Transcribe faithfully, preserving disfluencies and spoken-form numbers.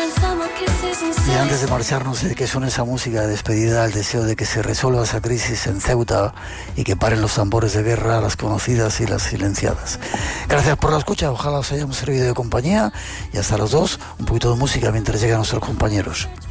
Y antes de marcharnos, de que suene esa música de despedida, el deseo de que se resuelva esa crisis en Ceuta y que paren los tambores de guerra, las conocidas y las silenciadas. Gracias por la escucha, ojalá os hayamos servido de compañía, y hasta los dos, un poquito de música mientras llegan nuestros compañeros.